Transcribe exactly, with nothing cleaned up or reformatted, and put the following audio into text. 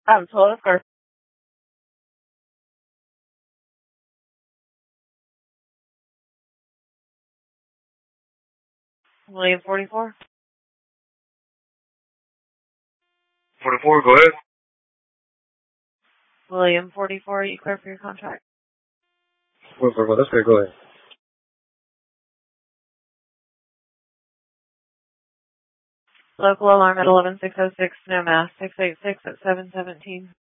Um, total score. William forty-four. forty-four, go ahead. William forty-four, you clear for your contract? forty-four, that's great, go ahead. Local alarm at eleven six oh six, no mass, six eight six at seven seventeen.